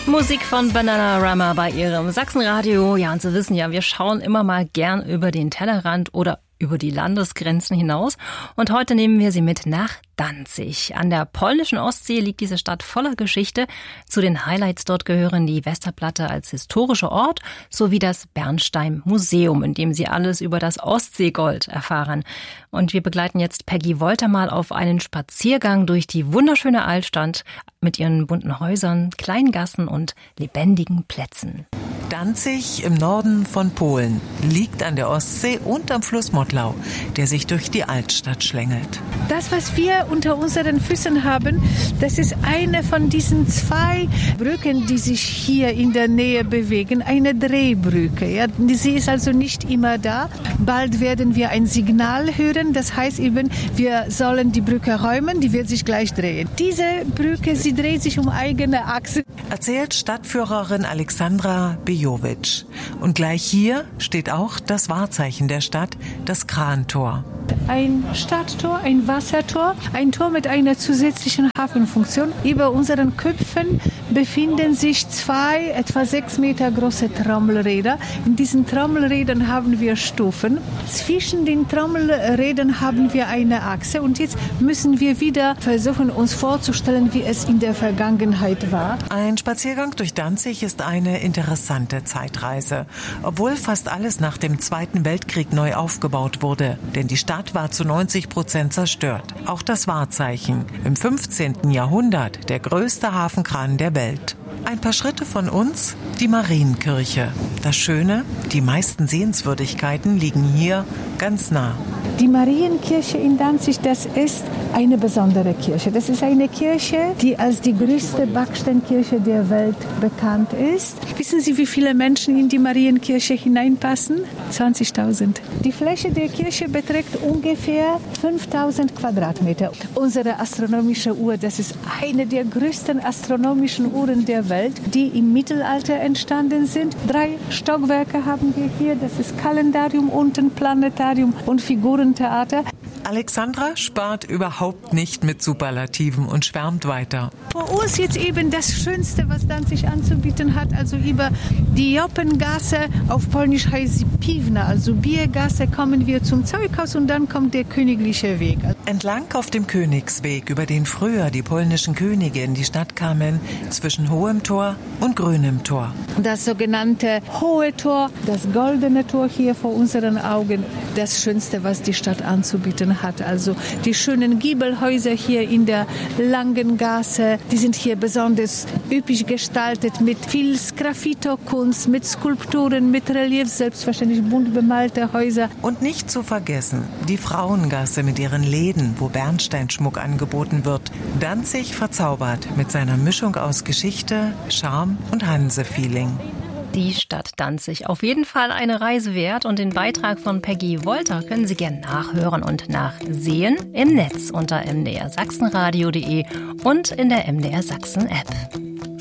Musik von Bananarama bei Ihrem Sachsenradio. Ja, und Sie wissen ja, wir schauen immer mal gern über den Tellerrand oder über die Landesgrenzen hinaus. Und heute nehmen wir Sie mit nach Danzig. An der polnischen Ostsee liegt diese Stadt voller Geschichte. Zu den Highlights dort gehören die Westerplatte als historischer Ort sowie das Bernstein-Museum, in dem Sie alles über das Ostseegold erfahren. Und wir begleiten jetzt Peggy Wolter mal auf einen Spaziergang durch die wunderschöne Altstadt mit ihren bunten Häusern, kleinen Gassen und lebendigen Plätzen. Danzig im Norden von Polen liegt an der Ostsee und am Fluss Modlau, der sich durch die Altstadt schlängelt. Das, was wir unter unseren Füßen haben, das ist eine von diesen zwei Brücken, die sich hier in der Nähe bewegen, eine Drehbrücke. Ja, sie ist also nicht immer da. Bald werden wir ein Signal hören, das heißt eben, wir sollen die Brücke räumen, die wird sich gleich drehen. Diese Brücke, sie dreht sich um eigene Achse. Erzählt Stadtführerin Alexandra Bejovic. Und gleich hier steht auch das Wahrzeichen der Stadt, das Krantor. Ein Stadttor, ein Wassertor, ein Tor mit einer zusätzlichen Hafenfunktion. Über unseren Köpfen befinden sich zwei etwa 6 Meter große Trommelräder. In diesen Trommelrädern haben wir Stufen. Zwischen den Trommelrädern haben wir eine Achse. Und jetzt müssen wir wieder versuchen, uns vorzustellen, wie es in der Vergangenheit war. Ein Spaziergang durch Danzig ist eine interessante Zeitreise. Obwohl fast alles nach dem Zweiten Weltkrieg neu aufgebaut wurde. Denn die Stadt war zu 90% zerstört. Auch das Wahrzeichen. Im 15. Jahrhundert der größte Hafenkran der Welt. Ein paar Schritte von uns die Marienkirche. Das Schöne, die meisten Sehenswürdigkeiten liegen hier ganz nah. Die Marienkirche in Danzig, das ist eine besondere Kirche. Das ist eine Kirche, die als die größte Backsteinkirche der Welt bekannt ist. Wissen Sie, wie viele Menschen in die Marienkirche hineinpassen? 20.000. Die Fläche der Kirche beträgt ungefähr 5.000 Quadratmeter. Unsere astronomische Uhr, das ist eine der größten astronomischen Uhren der Welt, die im Mittelalter entstanden sind. 3 Stockwerke haben wir hier. Das ist Kalendarium, unten Planetarium und Figurentheater. Alexandra spart überhaupt nicht mit Superlativen und schwärmt weiter. Für uns jetzt eben das Schönste, was Danzig anzubieten hat, also über die Joppengasse, auf Polnisch heißt sie Piwna, also Biergasse, kommen wir zum Zeughaus und dann kommt der königliche Weg. Entlang auf dem Königsweg, über den früher die polnischen Könige in die Stadt kamen, zwischen Hohem Tor und Grünem Tor. Das sogenannte Hohe Tor, das goldene Tor hier vor unseren Augen, das Schönste, was die Stadt anzubieten hat. Also die schönen Giebelhäuser hier in der langen Gasse, die sind hier besonders üppig gestaltet mit viel Sgraffito-Kunst, mit Skulpturen, mit Reliefs, selbstverständlich bunt bemalte Häuser. Und nicht zu vergessen, die Frauengasse mit ihren Läden, wo Bernsteinschmuck angeboten wird. Danzig verzaubert mit seiner Mischung aus Geschichte, Charme und Hanse-Feeling. Die Stadt Danzig. Auf jeden Fall eine Reise wert und den Beitrag von Peggy Wolter können Sie gerne nachhören und nachsehen im Netz unter mdrsachsenradio.de und in der MDR Sachsen App.